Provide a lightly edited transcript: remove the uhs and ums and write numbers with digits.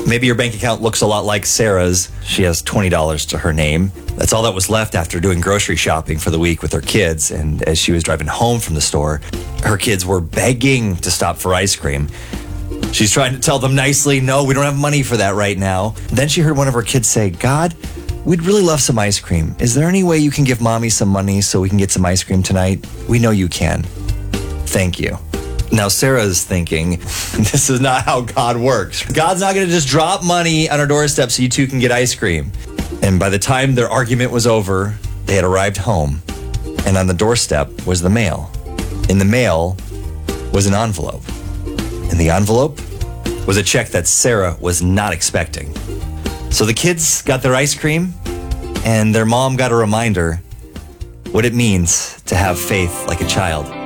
Maybe your bank account looks a lot like Sarah's. She has $20 to her name. That's all that was left after doing grocery shopping for the week with her kids. And as she was driving home from the store, her kids were begging to stop for ice cream. She's trying to tell them nicely, no, we don't have money for that right now. Then she heard one of her kids say, God, we'd really love some ice cream. Is there any way you can give mommy some money so we can get some ice cream tonight? We know you can. Thank you. Now, Sarah's thinking, this is not how God works. God's not going to just drop money on our doorstep so you two can get ice cream. And by the time their argument was over, they had arrived home. And on the doorstep was the mail. In the mail was an envelope. In the envelope was a check that Sarah was not expecting. So the kids got their ice cream, and their mom got a reminder what it means to have faith like a child.